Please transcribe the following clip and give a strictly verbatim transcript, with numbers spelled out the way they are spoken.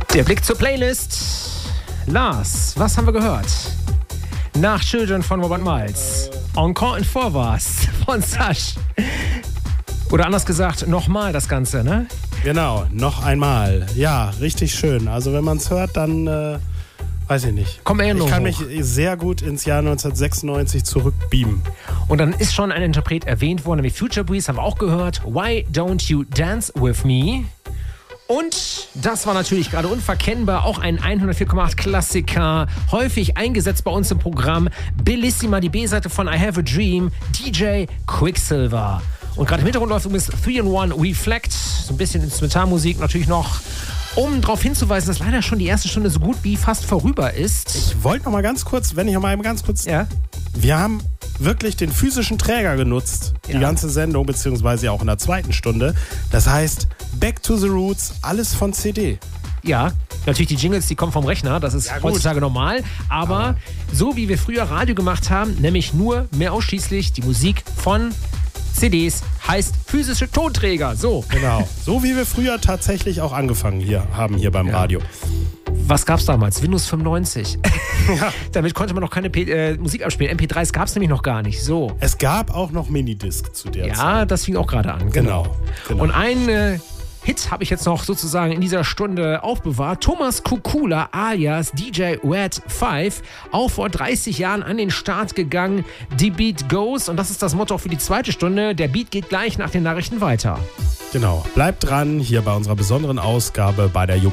Der Blick zur Playlist. Lars, was haben wir gehört? Nach Children von Robert Miles. Encore in Vorwas von Sash. Oder anders gesagt, nochmal das Ganze, ne? Genau, noch einmal. Ja, richtig schön. Also wenn man es hört, dann äh, weiß ich nicht. Komm eher noch ich kann hoch. mich sehr gut ins Jahr neunzehnhundertsechsundneunzig zurückbeamen. Und dann ist schon ein Interpret erwähnt worden, nämlich Future Breeze, haben wir auch gehört. Why Don't You Dance With Me? Und das war natürlich gerade unverkennbar, auch ein hundertvier Komma acht Klassiker, häufig eingesetzt bei uns im Programm. Bellissima, die B-Seite von I Have a Dream, D J Quicksilver. Und gerade im Hintergrund läuft übrigens three in one Reflect, so ein bisschen Instrumentalmusik natürlich noch, um darauf hinzuweisen, dass leider schon die erste Stunde so gut wie fast vorüber ist. Ich wollte noch mal ganz kurz, wenn ich noch mal ganz kurz... Ja? Wir haben wirklich den physischen Träger genutzt, die Ja. ganze Sendung, beziehungsweise auch in der zweiten Stunde. Das heißt, Back to the Roots, alles von C D. Ja, natürlich die Jingles, die kommen vom Rechner, das ist Ja, gut. heutzutage normal, aber, Aber so wie wir früher Radio gemacht haben, nämlich nur mehr ausschließlich die Musik von C Ds, heißt physische Tonträger, so. Genau. So wie wir früher tatsächlich auch angefangen hier haben hier beim Ja. Radio. Was gab's damals? Windows fünfundneunzig. Ja. Damit konnte man noch keine P äh, Musik abspielen. M P drei s gab's nämlich noch gar nicht, so. Es gab auch noch Minidisc zu der Zeit. Ja, das fing auch gerade an. Genau. Genau, genau. Und ein äh, Hit habe ich jetzt noch sozusagen in dieser Stunde aufbewahrt. Thomas Kukula alias D J Red fünf, auch vor dreißig Jahren an den Start gegangen. The Beat Goes, und das ist das Motto für die zweite Stunde. Der Beat geht gleich nach den Nachrichten weiter. Genau. Bleibt dran, hier bei unserer besonderen Ausgabe bei der